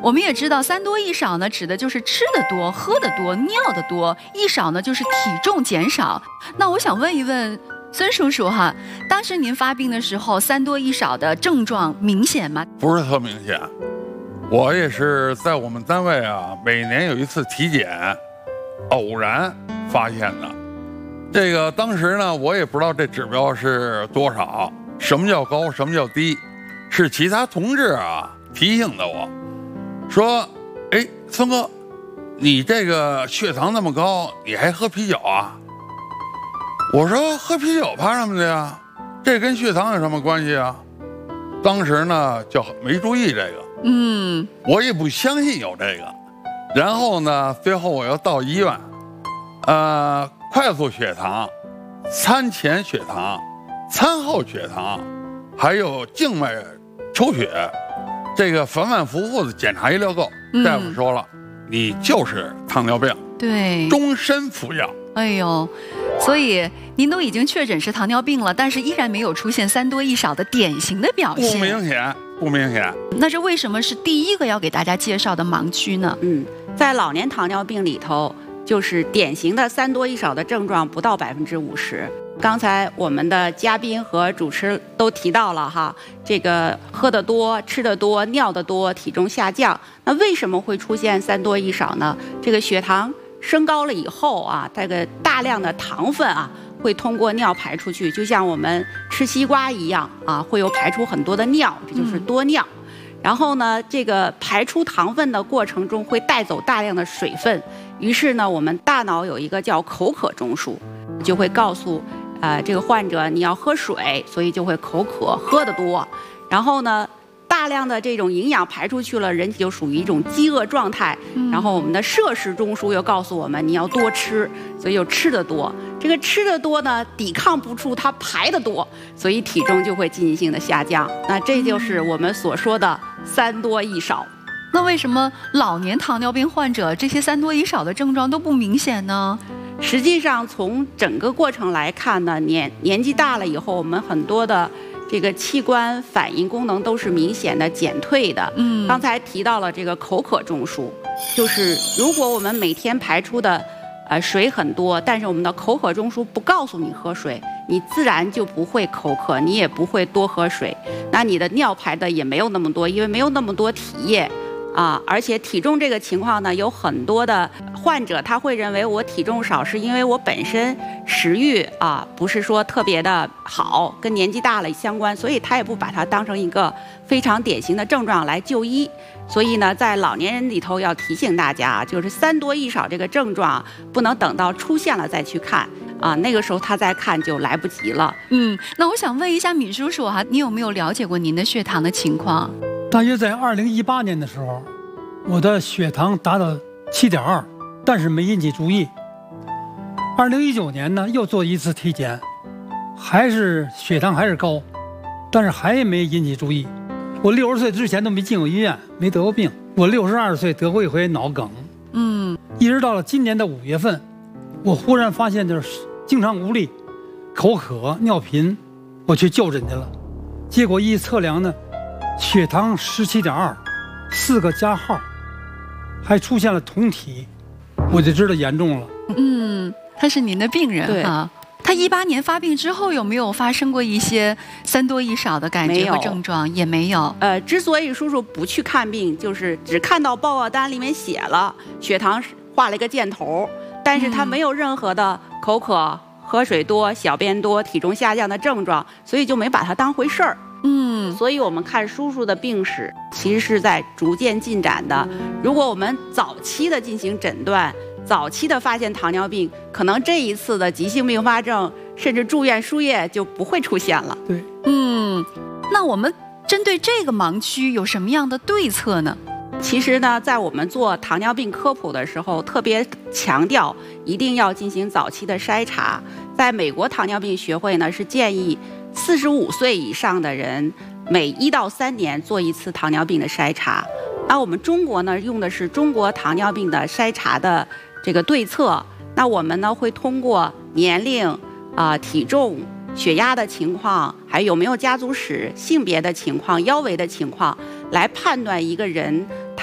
我们也知道三多一少呢，指的就是吃的多、喝的多、尿的多；一少呢，就是体重减少。那我想问一问孙叔叔哈，当时您发病的时候，三多一少的症状明显吗？ 不是特明显，我也是在我们单位啊，每年有一次体检，偶然发现的。这个当时呢，我也不知道这指标是多少，什么叫高，什么叫低，是其他同志啊提醒的我，说，哎，孙哥，你这个血糖那么高，你还喝啤酒啊？我说喝啤酒怕什么的呀？这跟血糖有什么关系啊？当时呢就没注意这个，我也不相信有这个。然后呢，最后我要到医院，快速血糖、餐前血糖、餐后血糖，还有静脉抽血，这个反反复复的检查一溜够，大夫说了，你就是糖尿病， 对， 终身服药。 哎呦，所以您都已经确诊是糖尿病了，但是依然没有出现三多一少的典型的表现， 不明显，不明显。 那这为什么是第一个要给大家介绍的盲区呢？ 在老年糖尿病里头，就是典型的三多一少的症状不到50%。刚才我们的嘉宾和主持都提到了哈，这个喝得多、吃得多、尿得多、体重下降，那为什么会出现三多一少呢？这个血糖升高了以后啊，这个大量的糖分啊会通过尿排出去，就像我们吃西瓜一样啊，会有排出很多的尿，这就是多尿。然后呢，这个排出糖分的过程中会带走大量的水分，于是呢，我们大脑有一个叫口渴中枢，就会告诉这个患者你要喝水，所以就会口渴，喝得多。然后呢，大量的这种营养排出去了，人体就属于一种饥饿状态。然后我们的摄食中枢又告诉我们你要多吃，所以就吃得多。这个吃得多呢，抵抗不住它排得多，所以体重就会进行性的下降。那这就是我们所说的三多一少。 那为什么老年糖尿病患者这些三多一少的症状都不明显呢？ 实际上从整个过程来看呢，年纪大了以后，我们很多的这个器官反应功能都是明显的减退的。刚才提到了这个口渴中枢，就是如果我们每天排出的水很多，但是我们的口渴中枢不告诉你喝水，你自然就不会口渴，你也不会多喝水，那你的尿排的也没有那么多，因为没有那么多体液啊。而且体重这个情况呢，有很多的患者他会认为我体重少是因为我本身食欲啊不是说特别的好，跟年纪大了相关，所以他也不把它当成一个非常典型的症状来就医。所以呢，在老年人里头要提醒大家，就是三多一少这个症状不能等到出现了再去看啊，那个时候他再看就来不及了。 那我想问一下闵叔叔哈，你有没有了解过您的血糖的情况？ 大约在2018年的时候，我的血糖达到7.2，但是没引起注意。2019年呢，又做一次体检，还是血糖还是高，但是还没引起注意。我60岁之前都没进过医院，没得过病。我62岁得过一回脑梗，一直到了今年的5月份，我忽然发现就是经常无力、口渴、尿频，我去就诊去了。结果一测量呢，血糖17.2，4个加号，还出现了酮体，我就知道严重了。 他是您的病人哈。他18年发病之后有没有发生过一些三多一少的感觉和症状？也没有。 之所以叔叔不去看病，就是只看到报告单里面写了血糖画了一个箭头，但是他没有任何的口渴、喝水多、小便多、体重下降的症状，所以就没把它当回事儿。所以我们看叔叔的病史其实是在逐渐进展的。如果我们早期的进行诊断，早期的发现糖尿病，可能这一次的急性并发症甚至住院输液就不会出现了。 对， 那我们针对这个盲区有什么样的对策呢？ 其实呢，在我们做糖尿病科普的时候，特别强调一定要进行早期的筛查。在美国糖尿病学会呢，是建议45岁以上的人每1到3年做一次糖尿病的筛查。那我们中国呢，用的是中国糖尿病的筛查的这个对策。那我们呢，会通过年龄、体重、血压的情况，还有没有家族史、性别的情况、腰围的情况，来判断一个人